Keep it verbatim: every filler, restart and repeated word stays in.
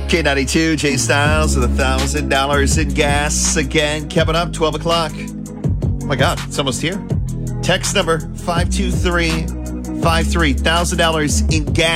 K ninety-two, Jay Styles with one thousand dollars in gas. Again, coming up, twelve o'clock. Oh my God, it's almost here. Text number five two three five three, one thousand dollars in gas.